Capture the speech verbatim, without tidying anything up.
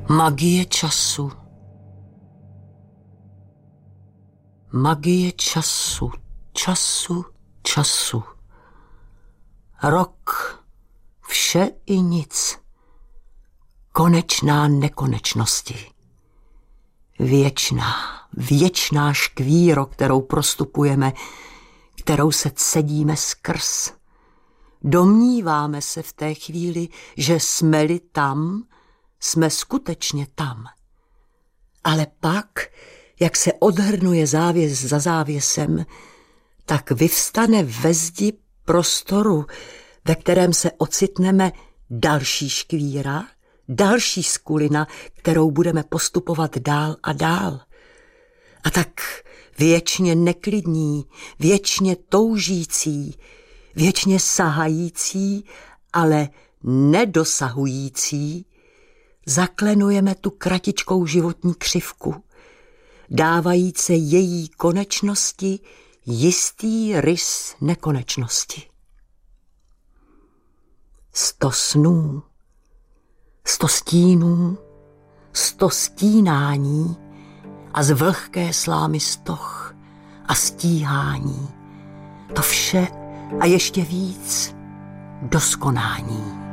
Magie času. Magie času, času, času. Rok, vše i nic. Konečná nekonečnosti. Věčná, věčná škvíro, kterou prostupujeme, kterou se cedíme skrz. Domníváme se v té chvíli, že jsme-li tam, jsme skutečně tam. Ale pak, jak se odhrnuje závěs za závěsem, tak vyvstane ve zdi prostoru, ve kterém se ocitneme, další škvíra, další skulina, kterou budeme postupovat dál a dál. A tak věčně neklidní, věčně toužící, věčně sahající, ale nedosahující, zaklenujeme tu kratičkou životní křivku, dávajíce její konečnosti jistý rys nekonečnosti. Sto snů, sto stínů, sto stínání a z vlhké slámy stoch a stíhání. To vše a ještě víc doskonání.